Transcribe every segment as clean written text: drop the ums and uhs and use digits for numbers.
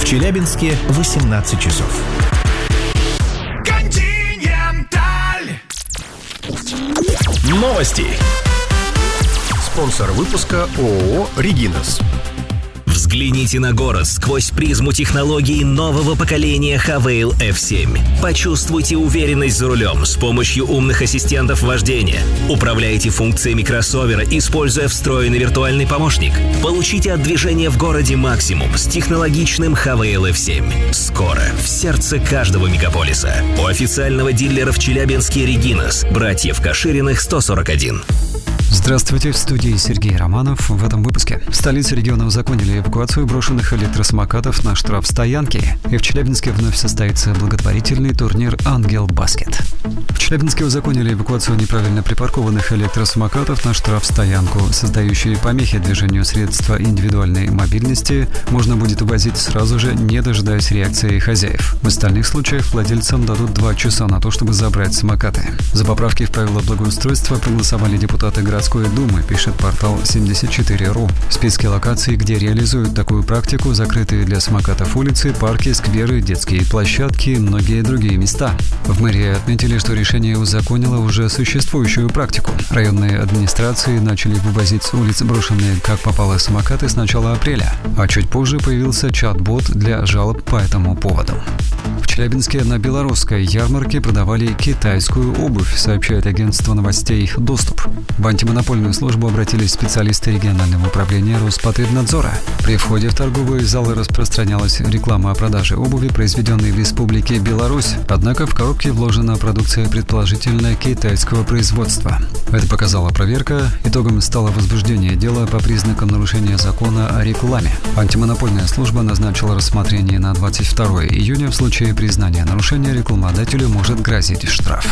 Челябинске 18 часов. Новости. Спонсор выпуска ООО «Регинас». Взгляните на город сквозь призму технологий нового поколения Havail F7. Почувствуйте уверенность за рулем с помощью умных ассистентов вождения. Управляйте функциями кроссовера, используя встроенный виртуальный помощник. Получите от движения в городе максимум с технологичным Havail F7. Скоро в сердце каждого мегаполиса. У официального дилера в Челябинске «Регинас», братьев Кашириных, 141. Здравствуйте, в студии Сергей Романов. В этом выпуске в столице региона узаконили эвакуацию брошенных электросамокатов на штрафстоянке. И в Челябинске вновь состоится благотворительный турнир «Ангел Баскет». В Челябинске узаконили эвакуацию неправильно припаркованных электросамокатов на штрафстоянку. Создающие помехи движению средства индивидуальной мобильности можно будет увозить сразу же, не дожидаясь реакции хозяев. В остальных случаях владельцам дадут 2 часа на то, чтобы забрать самокаты. За поправки в правила благоустройства проголосовали депутаты городской думы, пишет портал 74.ru. В списке локаций, где реализуют такую практику, закрытые для самокатов улицы, парки, скверы, детские площадки и многие другие места. В мэрии отметили, что решение узаконило уже существующую практику. Районные администрации начали вывозить с улиц брошенные как попало самокаты с начала апреля, а чуть позже появился чат-бот для жалоб по этому поводу. В Челябинске на белорусской ярмарке продавали китайскую обувь, сообщает агентство новостей «Доступ». В антимонопольную службу обратились специалисты регионального управления Роспотребнадзора. При входе в торговые залы распространялась реклама о продаже обуви, произведенной в Республике Беларусь. Однако в коробке вложена продукция предположительно китайского производства. Это показала проверка. Итогом стало возбуждение дела по признакам нарушения закона о рекламе. Антимонопольная служба назначила рассмотрение на 22 июня. В случае признания нарушения рекламодателю может грозить штраф.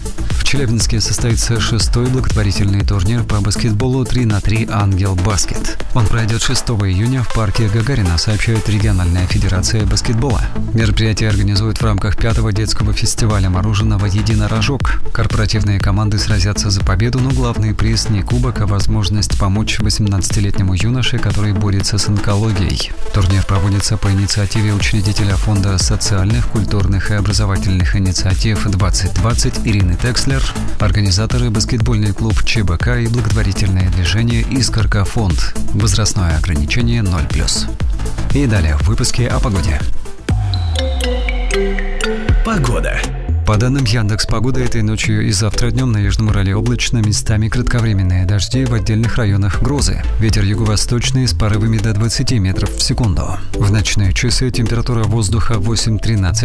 В Челябинске состоится 6-й благотворительный турнир по баскетболу 3х3 «Ангел Баскет». Он пройдет 6 июня в парке Гагарина, сообщает региональная федерация баскетбола. Мероприятие организуют в рамках 5-го детского фестиваля мороженого «Единорожок». Корпоративные команды сразятся за победу, но главный приз не кубок, а возможность помочь 18-летнему юноше, который борется с онкологией. Турнир проводится по инициативе учредителя Фонда социальных, культурных и образовательных инициатив 2020 Ирины Текслер, организаторы баскетбольный клуб ЧБК и благотворительное движение «Искорка Фонд». Возрастное ограничение 0+. И далее в выпуске о погоде. Погода. По данным Яндекс.Погоды, этой ночью и завтра днем на Южном Урале облачно, местами кратковременные дожди, в отдельных районах грозы. Ветер юго-восточный с порывами до 20 метров в секунду. В ночные часы температура воздуха 8-13